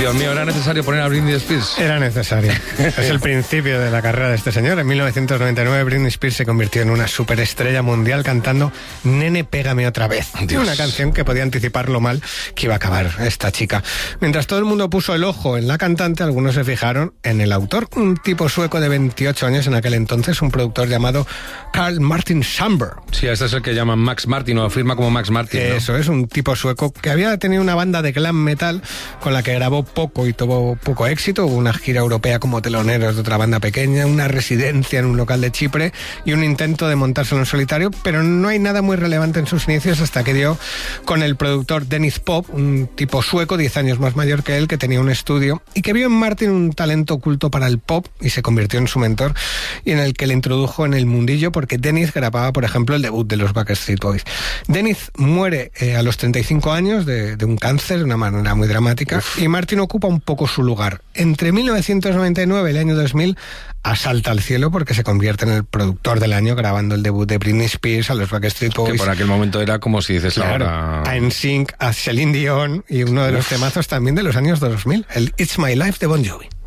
Dios mío, ¿era necesario poner a Britney Spears? Era necesario. Es el principio de la carrera de este señor. En 1999 Britney Spears se convirtió en una superestrella mundial cantando Nene, pégame otra vez. Dios. Una canción que podía anticipar lo mal que iba a acabar esta chica. Mientras todo el mundo puso el ojo en la cantante, algunos se fijaron en el autor, un tipo sueco de 28 años en aquel entonces, un productor llamado Carl Martin Sandberg. Sí, este es el que llaman Max Martin o firma como Max Martin, ¿no? Eso es, un tipo sueco que había tenido una banda de glam metal con la que grabó poco y tuvo poco éxito. Hubo una gira europea como teloneros de otra banda pequeña, una residencia en un local de Chipre y un intento de montárselo en solitario, pero no hay nada muy relevante en sus inicios hasta que dio con el productor Dennis Pop, un tipo sueco 10 años más mayor que él, que tenía un estudio y que vio en Martin un talento oculto para el pop y se convirtió en su mentor y en el que le introdujo en el mundillo, porque Dennis grababa, por ejemplo, el debut de los Backstreet Boys. Dennis muere a los 35 años de un cáncer de una manera muy dramática. Y Martin ocupa un poco su lugar. Entre 1999 y el año 2000 asalta al cielo porque se convierte en el productor del año grabando el debut de Britney Spears, a los Backstreet Boys. Que por aquel momento era como si dices claro, ahora... a NSYNC, a Celine Dion y uno de los temazos también de los años 2000, el It's My Life de Bon Jovi.